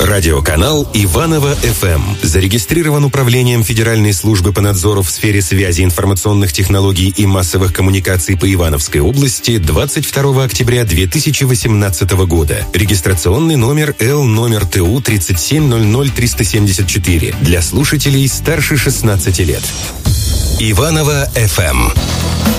Радиоканал Иваново-ФМ. Зарегистрирован Управлением Федеральной службы по надзору в сфере связи, информационных технологий и массовых коммуникаций по Ивановской области 22 октября 2018 года. Регистрационный номер Л ТУ 3700374 для слушателей старше 16 лет. Иваново-ФМ.